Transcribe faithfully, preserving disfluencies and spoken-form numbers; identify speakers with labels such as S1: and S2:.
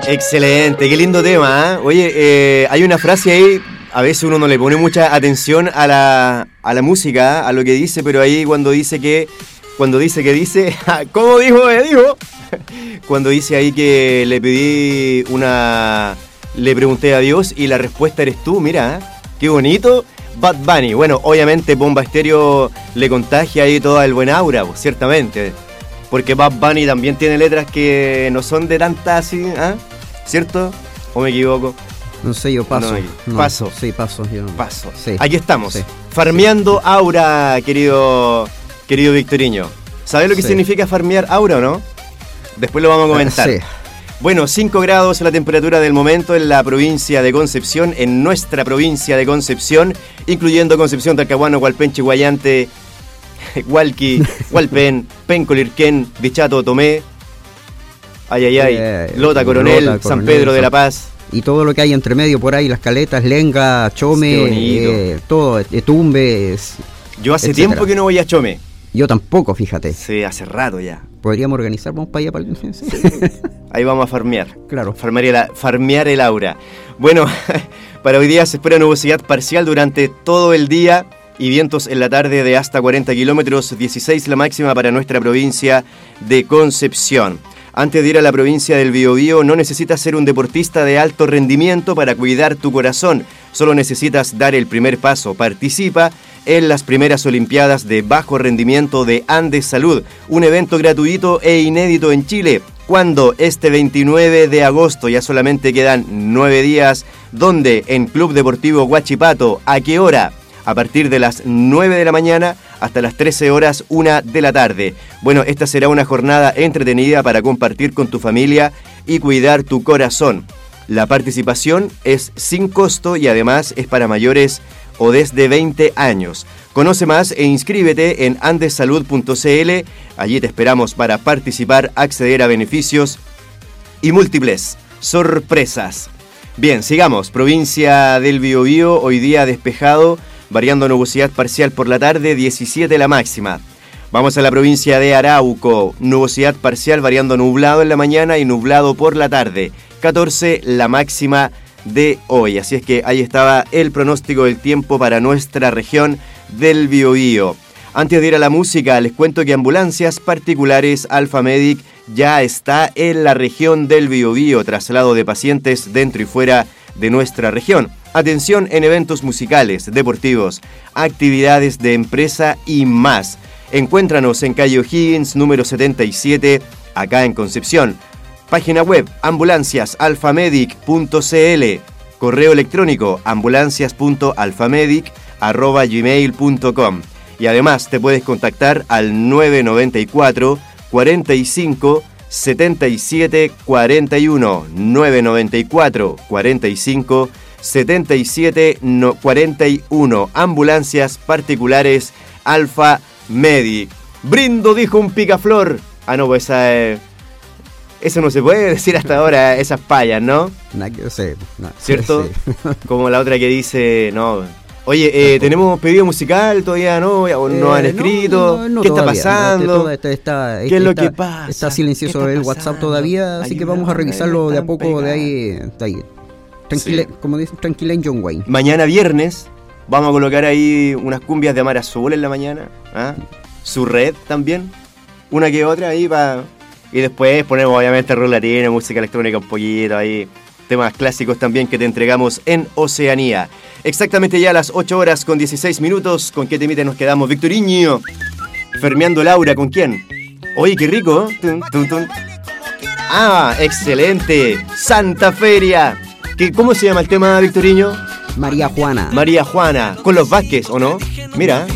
S1: Excelente, qué lindo tema, ¿eh? Oye, eh, hay una frase ahí, a veces uno no le pone mucha atención a la, a la música, a lo que dice, pero ahí cuando dice que, cuando dice que dice, ¿cómo dijo? Me dijo. Cuando dice ahí que le pedí una, le pregunté a Dios y la respuesta eres tú, mira, ¿eh? Qué bonito. Bad Bunny, bueno, obviamente Bomba Estéreo le contagia ahí toda el buen aura, pues, ciertamente, porque Bad Bunny también tiene letras que no son de tanta así, ¿eh? ¿Cierto? ¿O me equivoco?
S2: No sé, yo paso.
S1: No,
S2: no,
S1: paso.
S2: Sí, paso. Yo no.
S1: Paso.
S2: Sí.
S1: Aquí estamos.
S2: Sí.
S1: Farmeando aura, querido querido Victoriño. ¿Sabes lo que
S2: Sí.
S1: significa farmear aura o no? Después lo vamos a comentar.
S2: Sí.
S1: Bueno, cinco grados la temperatura del momento en la provincia de Concepción, en nuestra provincia de Concepción, incluyendo Concepción, Talcahuano, Hualpenche, Guayante, Hualqui, Hualpén, Pencolirquén, Dichato, Tomé, ay, ay, ay,
S2: Eh,
S1: Lota, Coronel,
S2: Lota,
S1: San
S2: Coronel,
S1: Pedro de
S2: San-
S1: la Paz.
S2: Y todo lo que hay entre medio por ahí, las caletas, Lenga,
S1: Qué
S2: Chome,
S1: bonito.
S2: eh, todo, eh, Tumbes.
S1: Yo hace
S2: etcétera.
S1: tiempo que no voy a Chome.
S2: Yo tampoco, fíjate.
S1: Sí, hace rato ya.
S2: Podríamos organizar, vamos para allá. Para el... sí.
S1: Ahí vamos a farmear.
S2: Claro.
S1: Farmear el, farmear el aura. Bueno, para hoy día se espera nubosidad parcial durante todo el día y vientos en la tarde de hasta cuarenta kilómetros, dieciséis la máxima para nuestra provincia de Concepción. Antes de ir a la provincia del Biobío, no necesitas ser un deportista de alto rendimiento para cuidar tu corazón. Solo necesitas dar el primer paso. Participa en las primeras Olimpiadas de Bajo Rendimiento de Andes Salud, un evento gratuito e inédito en Chile. Cuando este veintinueve de agosto, ya solamente quedan nueve días, donde en Club Deportivo Huachipato, ¿a qué hora? A partir de las nueve de la mañana hasta las trece horas, una de la tarde. Bueno, esta será una jornada entretenida para compartir con tu familia y cuidar tu corazón. La participación es sin costo y además es para mayores o desde veinte años. Conoce más e inscríbete en andesalud punto c l. Allí te esperamos para participar, acceder a beneficios y múltiples sorpresas. Bien, sigamos. Provincia del Biobío, hoy día despejado, variando nubosidad parcial por la tarde, diecisiete la máxima. Vamos a la provincia de Arauco, nubosidad parcial variando nublado en la mañana y nublado por la tarde, catorce la máxima de hoy. Así es que ahí estaba el pronóstico del tiempo para nuestra región del Biobío. Antes de ir a la música, les cuento que Ambulancias Particulares Alfa Medic ya está en la región del Biobío, traslado de pacientes dentro y fuera de nuestra región. Atención en eventos musicales, deportivos, actividades de empresa y más. Encuéntranos en calle O'Higgins, número setenta y siete, acá en Concepción. Página web ambulancias alfa medic punto c l. Correo electrónico ambulancias punto alfamedic arroba gmail punto com. Y además te puedes contactar al nueve noventa y cuatro, cuarenta y cinco, setenta y siete, cuarenta y uno. nueve noventa y cuatro, cuarenta y cinco, setenta y siete, cuarenta y uno. Ambulancias Particulares Alfa Medic. Brindo, dijo un picaflor. Ah, no, pues esa eh, eso no se puede decir hasta ahora, esas payas, ¿no?
S2: Nada que sé. Nah,
S1: ¿Cierto?
S2: sí.
S1: Como la otra que dice, no. Oye, eh, ¿tenemos pedido musical todavía? ¿No? ¿O no han
S2: Eh,
S1: escrito?
S2: no, no
S1: ¿Qué
S2: todavía,
S1: está pasando?
S2: no, está, está,
S1: ¿Qué es lo
S2: está-
S1: que pasa?
S2: Está silencioso
S1: ¿Qué está
S2: el WhatsApp
S1: pasando?
S2: todavía, así que vamos a
S1: Ayúdame,
S2: revisarlo
S1: me
S2: de a
S1: están
S2: poco de ahí.
S1: pegando.
S2: De ahí. Tranquila,
S1: Sí.
S2: como dicen, tranquila en John Wayne.
S1: Mañana viernes vamos a colocar ahí unas cumbias de Amar Azul en la mañana. ¿Ah? Su red también. Una que otra ahí para... Y después ponemos obviamente rock latino, música electrónica un poquito ahí. Temas clásicos también que te entregamos en Oceanía. Exactamente ya a las ocho horas con dieciséis minutos. ¿Con qué temita nos quedamos? Victoriño. Fermeando el aura, ¿con quién? Oye, qué rico. Tun, tun, tun. Ah, excelente. Santa Feria. ¿Qué, ¿Cómo se llama el tema, Victoriño?
S2: María Juana.
S1: María Juana. Con los Vázquez, ¿o no? Mira.